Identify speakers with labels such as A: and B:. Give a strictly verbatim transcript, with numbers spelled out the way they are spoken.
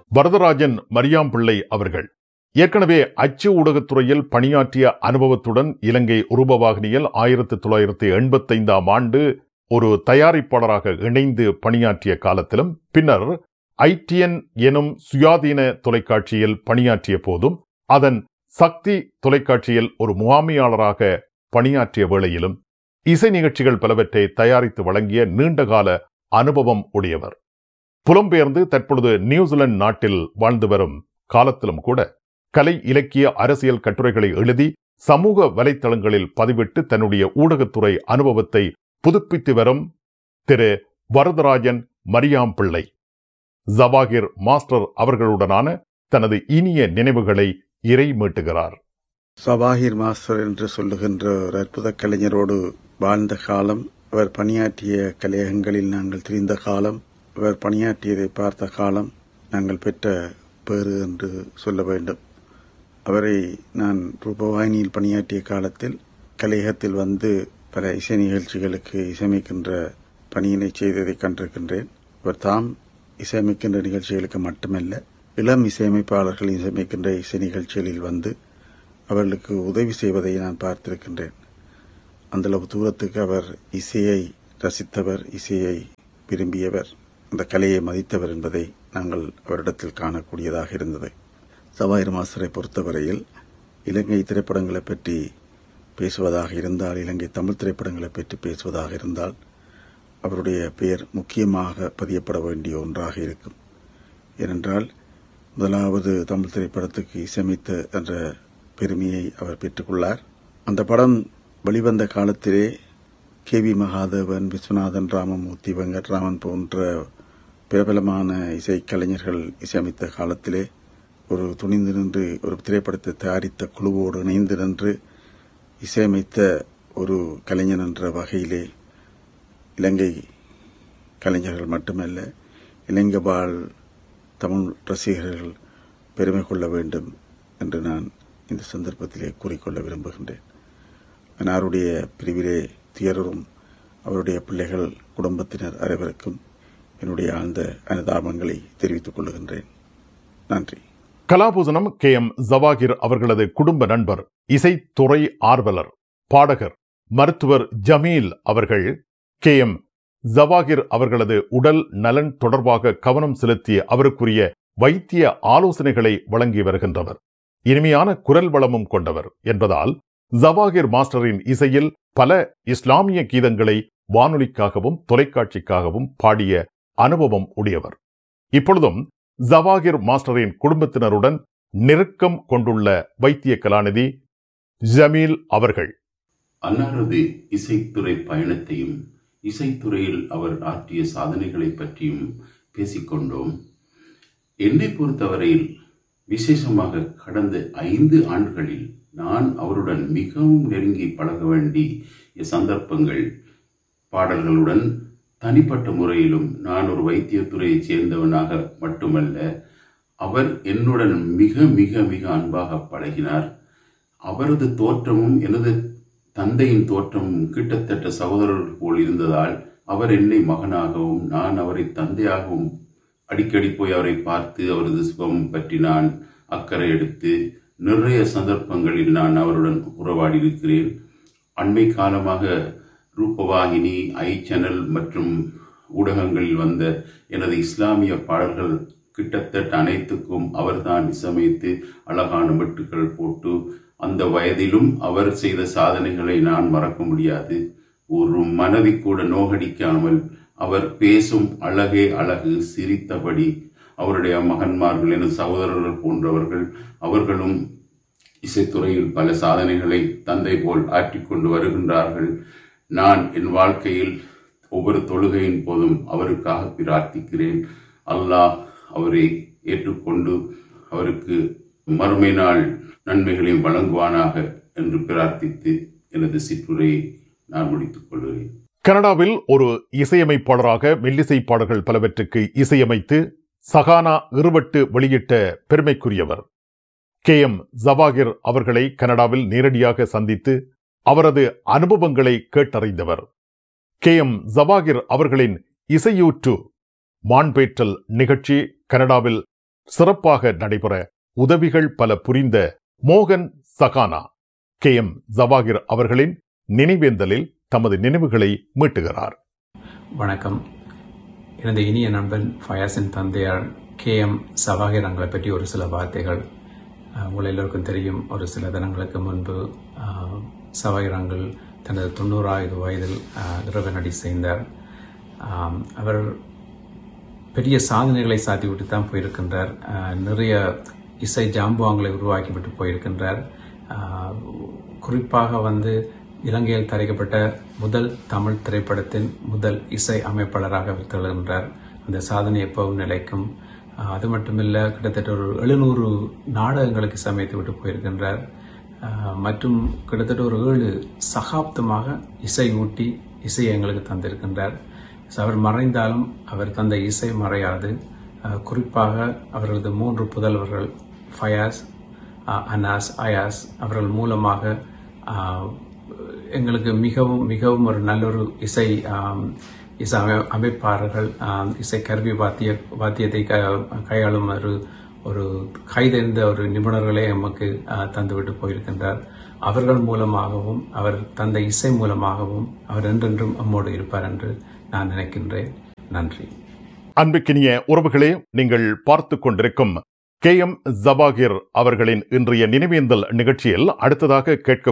A: வரதராஜன் மரியாம்பிள்ளை அவர்கள் ஏற்கனவே அச்சு ஊடகத்துறையில் பணியாற்றிய அனுபவத்துடன் இலங்கை ரூபவாகினியில் ஆயிரத்தி தொள்ளாயிரத்தி எண்பத்தி ஐந்தாம் ஆண்டு ஒரு தயாரிப்பாளராக இணைந்து பணியாற்றிய காலத்திலும் பின்னர் ஐடிஎன் எனும் சுயாதீன தொலைக்காட்சியில் பணியாற்றிய போதும் அதன் சக்தி தொலைக்காட்சியில் ஒரு முகாமையாளராக பணியாற்றிய வேளையிலும் இசை நிகழ்ச்சிகள் பலவற்றை தயாரித்து வழங்கிய நீண்டகால அனுபவம் உடையவர். புலம்பெயர்ந்து தற்பொழுது நியூசிலாந்து நாட்டில் வாழ்ந்து வரும் காலத்திலும் கூட கலை, இலக்கிய, அரசியல் கட்டுரைகளை எழுதி சமூக வலைத்தளங்களில் பதிவிட்டு தன்னுடைய ஊடகத்துறை அனுபவத்தை புதுப்பித்து வரும் திரு வரதராஜன் மரியாம்பிள்ளை ஜவாகிர் மாஸ்டர் அவர்களுடனான தனது இனிய நினைவுகளை இறை மீட்டுகிறார்.
B: ஜவாகிர் மாஸ்டர் என்று சொல்லுகின்ற ஒரு அற்புத கலைஞரோடு வாழ்ந்த காலம், அவர் பணியாற்றிய கலையகங்களில் நாங்கள் திரிந்த காலம், அவர் பணியாற்றியதை பார்த்த காலம் நாங்கள் பெற்ற பேறு என்று சொல்ல வேண்டும். அவரை நான் ரூபவாகினியில் பணியாற்றிய காலத்தில் கலையகத்தில் வந்து பல இசை நிகழ்ச்சிகளுக்கு இசையமைக்கின்ற பணியினை செய்ததை கண்டிருக்கின்றேன். அவர் தாம் இசையமைக்கின்ற நிகழ்ச்சிகளுக்கு மட்டுமல்ல, இளம் இசையமைப்பாளர்கள் இசையமைக்கின்ற இசை நிகழ்ச்சிகளில் வந்து அவர்களுக்கு உதவி செய்வதை நான் பார்த்திருக்கின்றேன். அந்தளவு தூரத்துக்கு அவர் இசையை ரசித்தவர், இசையை விரும்பியவர், அந்த கலையை மதித்தவர் என்பதை நாங்கள் அவரிடத்தில் காணக்கூடியதாக இருந்தது. ஜவாகிர் மாஸ்டரை பொறுத்தவரையில் இலங்கை திரைப்படங்களை பற்றி பேசுவதாக இருந்தால், இலங்கை தமிழ் திரைப்படங்களை பற்றி பேசுவதாக இருந்தால் அவருடைய பெயர் முக்கியமாக பதியப்பட வேண்டிய ஒன்றாக இருக்கும். ஏனென்றால் முதலாவது தமிழ் திரைப்படத்துக்கு இசையமைத்த என்ற பெருமையை அவர் பெற்றுக்கொள்ளார். அந்த படம் வெளிவந்த காலத்திலே கே வி மகாதேவன், விஸ்வநாதன், ராமமூர்த்தி, வெங்கட்ராமன் போன்ற பிரபலமான இசைக்கலைஞர்கள் இசையமைத்த காலத்திலே ஒரு துணிந்து நின்று ஒரு திரைப்படத்தை தயாரித்த குழுவோடு இணைந்து நின்று இசையமைத்த ஒரு கலைஞன் என்ற வகையிலே இலங்கை கலைஞர்கள் மட்டுமல்ல, இலங்கை வாழ் தமிழ் ரசிகர்கள் பெருமை கொள்ள வேண்டும் என்று நான் இந்த சந்தர்ப்பத்திலே கூறிக்கொள்ள விரும்புகின்றேன். அன்னாருடைய பிரிவிலே துயரும் அவருடைய பிள்ளைகள், குடும்பத்தினர் அனைவருக்கும் என்னுடைய ஆழ்ந்த அனுதாபங்களை தெரிவித்துக் கொள்கின்றேன். நன்றி.
A: கலாபூசணம் கே எம் ஜவாகிர் அவர்களது குடும்ப நண்பர், இசைத்துறை ஆர்வலர், பாடகர், மருத்துவர் ஜமீல் அவர்கள் கே எம் ஜவாகிர் அவர்களது உடல் நலன் தொடர்பாக கவனம் செலுத்திய அவருக்குரிய வைத்திய ஆலோசனைகளை வழங்கி வருகின்றவர். இனிமையான குரல் வளமும் கொண்டவர் என்பதால் ஜவாகிர் மாஸ்டரின் இசையில் பல இஸ்லாமிய கீதங்களை வானொலிக்காகவும் தொலைக்காட்சிக்காகவும் பாடிய அனுபவம் உடையவர். இப்பொழுதும் ஜவாகிர் மாஸ்டரின் குடும்பத்தினருடன் நெருக்கம் கொண்டுள்ள வைத்திய கலாநிதி ஜமீல் அவர்கள்
C: அன்னாரது இசைத்துறை பயணத்தையும் இசைத்துறையில் அவர் ஆற்றிய சாதனைகளை பற்றியும் பேசிக்கொண்டோம். என்னை பொறுத்தவரையில் விசேஷமாக கடந்த ஐந்து ஆண்டுகளில் நான் அவருடன் மிகவும் நெருங்கி பழக வேண்டிய சந்தர்ப்பங்கள், பாடல்களுடன் தனிப்பட்ட முறையிலும் நான் ஒரு வைத்தியத்துறையைச் சேர்ந்தவனாக மட்டுமல்ல, அவர் என்னுடன் மிக மிக மிக அன்பாக பழகினார். அவரது தோற்றமும் எனது தந்தையின் தோற்றமும் கிட்டத்தட்ட சகோதரர்கள் போல் இருந்ததால் அவர் என்னை மகனாகவும் நான் அவரை தந்தையாகவும் அடிக்கடி போய் அவரை பார்த்து அவரது சுகம் பற்றி நான் அக்கறை எடுத்து நிறைய சந்தர்ப்பங்களில் நான் அவருடன் உறவாடி இருக்கிறேன். அண்மை காலமாக ரூபவாகினி, ஐ சேனல் மற்றும் ஊடகங்களில் வந்த எனது இஸ்லாமிய பாடல்கள் கிட்டத்தட்ட அனைத்துக்கும் அவர்தான் இசையமைத்து அழகான மெட்டுக்கள் போட்டு, அந்த வயதிலும் அவர் செய்த சாதனைகளை நான் மறக்க முடியாது. ஒரு மனதை கூட நோகடிக்காமல் அவர் பேசும் அழகே அழகு, சிரித்தபடி அவருடைய மகன்மார்கள், எனது சகோதரர்கள் போன்றவர்கள் அவர்களும் இசைத்துறையில் பல சாதனைகளை தந்தை போல் ஆற்றிக்கொண்டு வருகின்றார்கள். நான் என் வாழ்க்கையில் ஒவ்வொரு தொழுகையின் போதும் அவருக்காக பிரார்த்திக்கிறேன். அல்லாஹ் அவரை ஏற்றுக்கொண்டு அவருக்கு மறுமை நாள் நன்மைகளையும் வழங்குவானாக என்று பிரார்த்தித்து எனது சிற்றுரையை நான் முடித்துக் கொள்கிறேன்.
A: கனடாவில் ஒரு இசையமைப்பாளராக மெல்லிசை பாடல்கள் பலவற்றுக்கு இசையமைத்து சகானா இருவட்டு வெளியிட்ட பெருமைக்குரியவர். கே எம் ஜவாகிர் அவர்களை கனடாவில் நேரடியாக சந்தித்து அவரது அனுபவங்களை கேட்டறிந்தவர். கே எம் ஜவாகிர் அவர்களின் இசையூற்று மாண்பேற்றல் நிகழ்ச்சி கனடாவில் சிறப்பாக நடைபெற உதவிகள் பல புரிந்த மோகன் சகானா கே எம் ஜவாகிர் அவர்களின் நினைவேந்தலில் தமது நினைவுகளை மீட்டுகிறார்.
D: வணக்கம். எனது இனிய நண்பன் ஃபயாஸின் தந்தையார் கே எம் ஜவாகிர் அவங்களை பற்றி ஒரு சில வார்த்தைகள். உங்கள் எல்லோருக்கும் தெரியும், ஒரு சில தினங்களுக்கு முன்பு ஜவாகிர் அங்கிள் தனது தொண்ணூறாவது வயதில் இறைவனடி செய்தார். அவர் பெரிய சாதனைகளை சாத்திவிட்டு தான் போயிருக்கின்றார். நிறைய இசை ஜாம்புவாங்களை உருவாக்கிவிட்டு போயிருக்கின்றார். குறிப்பாக வந்து இலங்கையில் தயாரிக்கப்பட்ட முதல் தமிழ் திரைப்படத்தின் முதல் இசை அமைப்பாளராக அவர் திகழ்கின்றார். அந்த சாதனை எப்பவும் நிலைக்கும். அது மட்டுமில்லை, கிட்டத்தட்ட ஒரு எழுநூறு நாடகங்களுக்கு சமைத்து விட்டு போயிருக்கின்றார். மற்றும் கிட்டத்தட்ட ஒரு ஏழு சகாப்தமாக இசை ஊட்டி இசையை எங்களுக்கு தந்திருக்கின்றார். அவர் மறைந்தாலும் அவர் தந்த இசை மறையாது. குறிப்பாக அவர்களது மூன்று புதல்வர்கள் ஃபயாஸ், அனாஸ், அயாஸ் அவர்கள் மூலமாக எங்களுக்கு மிகவும் மிகவும் ஒரு நல்லொரு இசை இசை அமைப்பாளர்கள், இசை கருவி வாத்திய வாத்தியத்தை கையாளும் ஒரு ஒரு கைதெறிந்த ஒரு நிபுணர்களே எமக்கு தந்துவிட்டு போயிருக்கின்றார். அவர்கள் மூலமாகவும் அவர் தந்த இசை மூலமாகவும் அவர் என்றென்றும் நம்மோடு இருப்பார் என்று நான் நினைக்கின்றேன். நன்றி.
A: அன்புக்கினிய உறவுகளே, நீங்கள் பார்த்து கொண்டிருக்கும் கே எம் ஜவாகிர் அவர்களின் இன்றைய நினைவேந்தல் நிகழ்ச்சியில் அடுத்ததாக கேட்க